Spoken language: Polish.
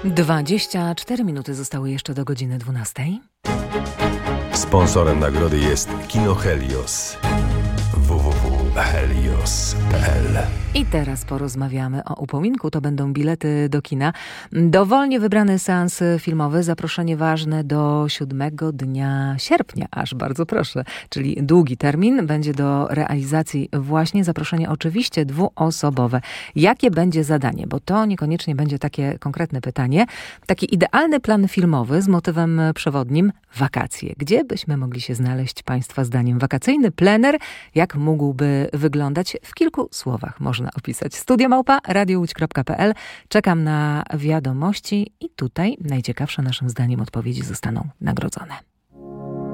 24 minuty zostały jeszcze do godziny 12. Sponsorem nagrody jest Kino Helios. www.helios.pl. I teraz porozmawiamy o upominku. To będą bilety do kina. Dowolnie wybrany seans filmowy, zaproszenie ważne do 7 dnia sierpnia, aż bardzo proszę, czyli długi termin. Będzie do realizacji właśnie zaproszenie oczywiście dwuosobowe. Jakie będzie zadanie? Bo to niekoniecznie będzie takie konkretne pytanie. Taki idealny plan filmowy z motywem przewodnim wakacje. Gdzie byśmy mogli się znaleźć Państwa zdaniem? Wakacyjny plener, jak mógłby wyglądać? W kilku słowach można opisać. studio@radiołódź.pl. Czekam na wiadomości i tutaj najciekawsze naszym zdaniem odpowiedzi zostaną nagrodzone.